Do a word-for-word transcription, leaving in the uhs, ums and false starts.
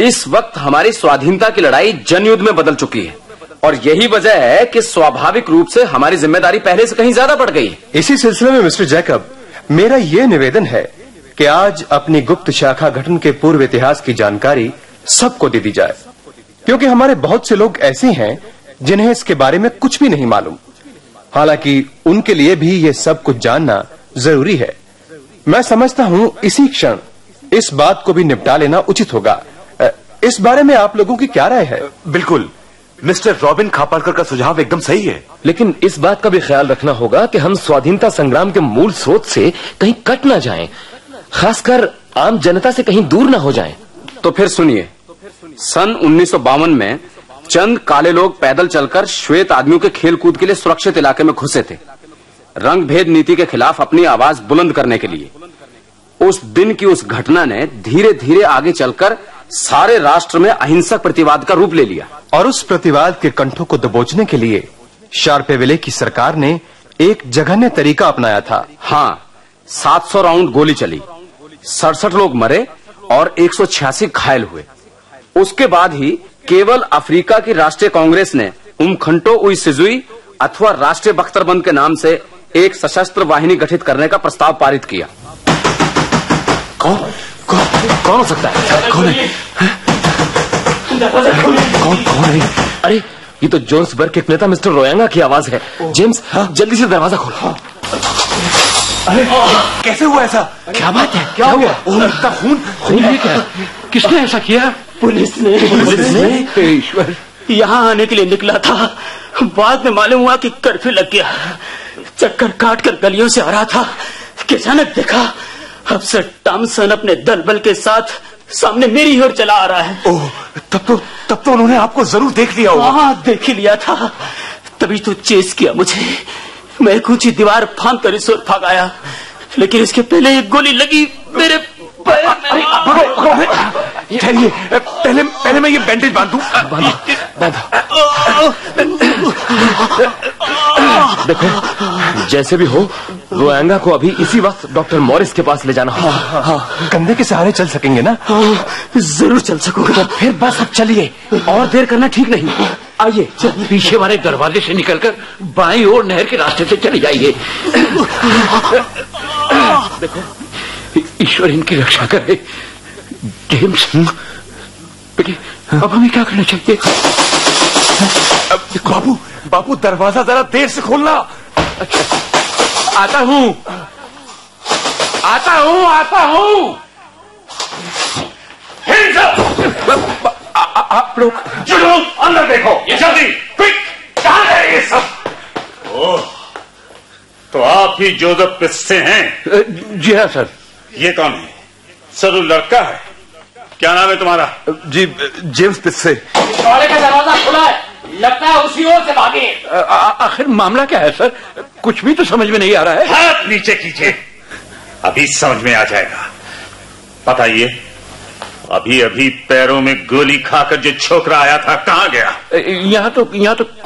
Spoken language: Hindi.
इस वक्त हमारी स्वाधीनता की लड़ाई जनयुद्ध में बदल चुकी है और यही वजह है कि स्वाभाविक रूप से हमारी जिम्मेदारी पहले से कहीं ज्यादा बढ़ गई है। इसी सिलसिले में मिस्टर जैकब, मेरा ये निवेदन है कि आज अपनी गुप्त शाखा गठन के पूर्व इतिहास की जानकारी सबको दे दी जाए, क्योंकि हमारे बहुत से लोग ऐसे हैं जिन्हें इसके बारे में कुछ भी नहीं मालूम। हालांकि उनके लिए भी ये सब कुछ जानना जरूरी है। मैं समझता हूं इसी क्षण इस बात को भी निपटा लेना उचित होगा। इस बारे में आप लोगों की क्या राय है? बिल्कुल, मिस्टर रॉबिन खापड़कर का सुझाव एकदम सही है, लेकिन इस बात का भी ख्याल रखना होगा कि हम स्वाधीनता संग्राम के मूल स्रोत से कहीं कट ना जाएं, खासकर आम जनता से कहीं दूर ना हो जाएं। तो फिर सुनिए, सन उन्नीस सौ बावन में चंद काले लोग पैदल चलकर श्वेत आदमियों के खेल कूद के लिए सुरक्षित इलाके में घुसे थे, रंग भेद नीति के खिलाफ अपनी आवाज बुलंद करने के लिए। उस दिन की उस घटना ने धीरे धीरे आगे चलकर सारे राष्ट्र में अहिंसक प्रतिवाद का रूप ले लिया और उस प्रतिवाद के कंठों को दबोचने के लिए शार्पेविले की सरकार ने एक जघन्य तरीका अपनाया था। हाँ, सात सौ राउंड गोली चली, सड़सठ लोग मरे और एक सौ छियासी घायल हुए। उसके बाद ही केवल अफ्रीका की राष्ट्रीय कांग्रेस ने उमखंटो उई सिजुई अथवा राष्ट्रीय बख्तरबंद के नाम से एक सशस्त्र वाहिनी गठित करने का प्रस्ताव पारित किया। कौन कौन कौन हो सकता है? कौन है? कौन कौन है? अरे ये तो जोन्सबर्ग के नेता मिस्टर रोयांगा की आवाज है। जेम्स, जल्दी से दरवाजा खोलो। अरे कैसे हुआ ऐसा? क्या बात है? क्या हुआ? ओह, इतना खून! खून ये क्या? किसने ऐसा किया? पुलिस ने। पुलिस ने? ईश्वर, यहाँ आने के लिए निकला था, बाद में मालूम हुआ कि कर्फ्यू लग गया। चक्कर काट कर गलियों से आ रहा था कि अचानक देखा अफसर टॉमसन अपने दल बल के साथ सामने मेरी ओर चला आ रहा है। ओह, तब तो तब तो उन्होंने आपको जरूर देख लिया होगा। हाँ, देख ही लिया था, तभी तो चेस किया मुझे। मैं एक ऊंची दीवार फांद कर इस ओर भाग आया, लेकिन इसके पहले एक गोली लगी मेरे पैर में। ठहरिए, पहले पहले मैं ये बैंडेज बांध दूं। देखो, जैसे भी हो रोयांगा को अभी इसी वक्त डॉक्टर मॉरिस के पास ले जाना होगा। हाँ, हाँ, कंधे के सहारे चल सकेंगे ना? हाँ, जरूर चल सकूंगा। तो फिर बस अब चलिए, और देर करना ठीक नहीं। आइए, पीछे वाले दरवाजे से निकलकर बाईं ओर नहर के रास्ते से चले जाइए। देखो, ईश्वर इनकी रक्षा करे। जेम्स, बेटी, अब हमें क्या करना चाहिए? बाबू, बाबू दरवाजा जरा देर से खोलना। आता हूँ, आता हूँ, आता हूँ। आप लोग जुनून, अंदर देखो, ये जल्दी, क्विक, कहाँ है ये सब? ओह, तो आप ही जोसेफ पिस्से हैं? जी हाँ सर। ये कौन है? सर, लड़का है। क्या नाम है तुम्हारा? जी, जेम्स पिस्से। दरवाजे का दरवाजा खुला है, लगता है उसी ओर से भागे। आखिर मामला क्या है सर? कुछ भी तो समझ में नहीं आ रहा है। हाथ नीचे कीजिए, अभी समझ में आ जाएगा। बताइए, अभी अभी पैरों में गोली खाकर जो छोकरा आया था कहाँ गया? यहाँ तो यहाँ तो